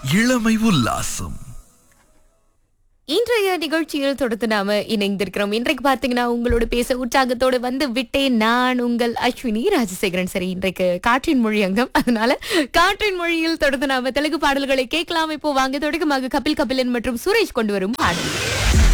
இளமை உல்லாசம். இன்றைய நிகழ்ச்சியில் தொடர்ந்து நாம இணைந்திருக்கிறோம். இன்றைக்கு பாத்தீங்கன்னா உங்களோட பேச உற்சாகத்தோடு வந்து விட்டேன் நான் உங்கள் அஸ்வினி ராஜசேகரன். சரி, இன்றைக்கு காற்றின் மொழி அங்கம், அதனால காற்றின் மொழியில் தொடர்ந்து நாம தெலுங்கு பாடல்களை கேட்கலாம். இப்போ வாங்க, தொடக்கமாக கபில் கபிலன் மற்றும் சுரேஷ் கொண்டு வரும் பாடல்.